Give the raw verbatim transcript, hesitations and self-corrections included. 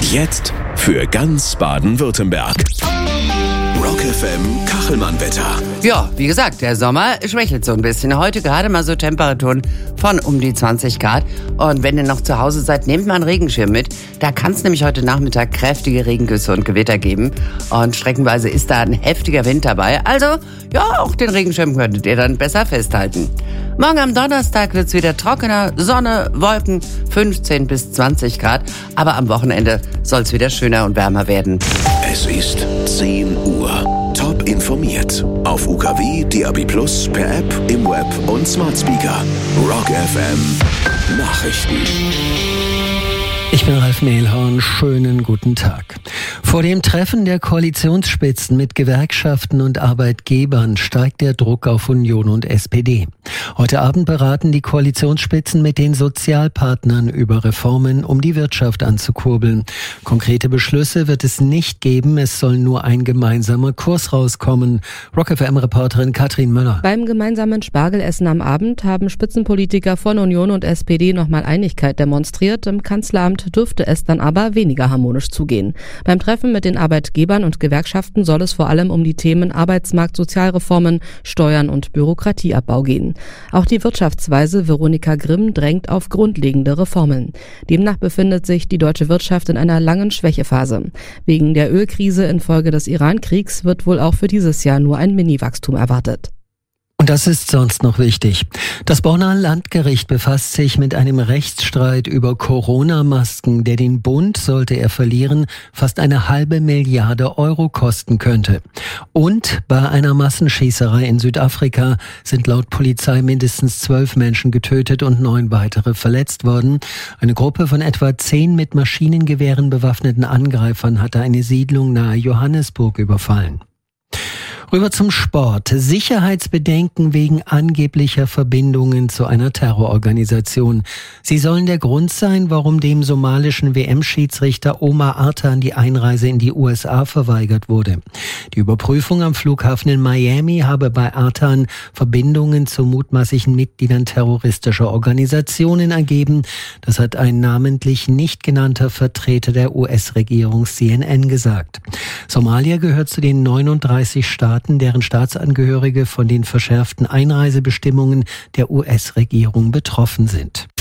Jetzt für ganz Baden-Württemberg. Rock F M Kachelmann-Wetter. Ja, wie gesagt, der Sommer schwächelt so ein bisschen. Heute gerade mal so Temperaturen von um die zwanzig Grad. Und wenn ihr noch zu Hause seid, nehmt mal einen Regenschirm mit. Da kann es nämlich heute Nachmittag kräftige Regengüsse und Gewitter geben. Und streckenweise ist da ein heftiger Wind dabei. Also, ja, auch den Regenschirm könntet ihr dann besser festhalten. Morgen am Donnerstag wird es wieder trockener, Sonne, Wolken, fünfzehn bis zwanzig Grad. Aber am Wochenende soll es wieder schöner und wärmer werden. Es ist zehn Uhr. Top informiert. Auf U K W, D A B Plus, per App, im Web und Smart Speaker. Rock F M Nachrichten. Ich bin Ralf Mehlhorn, schönen guten Tag. Vor dem Treffen der Koalitionsspitzen mit Gewerkschaften und Arbeitgebern steigt der Druck auf Union und S P D. Heute Abend beraten die Koalitionsspitzen mit den Sozialpartnern über Reformen, um die Wirtschaft anzukurbeln. Konkrete Beschlüsse wird es nicht geben, es soll nur ein gemeinsamer Kurs rauskommen. Rock F M-Reporterin Katrin Möller. Beim gemeinsamen Spargelessen am Abend haben Spitzenpolitiker von Union und S P D nochmal Einigkeit demonstriert. Im Kanzleramt dürfte es dann aber weniger harmonisch zugehen. Beim Treffen mit den Arbeitgebern und Gewerkschaften soll es vor allem um die Themen Arbeitsmarkt, Sozialreformen, Steuern und Bürokratieabbau gehen. Auch die Wirtschaftsweise Veronika Grimm drängt auf grundlegende Reformen. Demnach befindet sich die deutsche Wirtschaft in einer langen Schwächephase. Wegen der Ölkrise infolge des Iran-Kriegs wird wohl auch für dieses Jahr nur ein Mini-Wachstum erwartet. Und das ist sonst noch wichtig. Das Bonner Landgericht befasst sich mit einem Rechtsstreit über Corona-Masken, der den Bund, sollte er verlieren, fast eine halbe Milliarde Euro kosten könnte. Und bei einer Massenschießerei in Südafrika sind laut Polizei mindestens zwölf Menschen getötet und neun weitere verletzt worden. Eine Gruppe von etwa zehn mit Maschinengewehren bewaffneten Angreifern hatte eine Siedlung nahe Johannesburg überfallen. Rüber zum Sport. Sicherheitsbedenken wegen angeblicher Verbindungen zu einer Terrororganisation. Sie sollen der Grund sein, warum dem somalischen W M-Schiedsrichter Omar Artan die Einreise in die U S A verweigert wurde. Die Überprüfung am Flughafen in Miami habe bei Artan Verbindungen zu mutmaßlichen Mitgliedern terroristischer Organisationen ergeben. Das hat ein namentlich nicht genannter Vertreter der U S-Regierung C N N gesagt. Somalia gehört zu den neununddreißig Staaten, deren Staatsangehörige von den verschärften Einreisebestimmungen der U S-Regierung betroffen sind.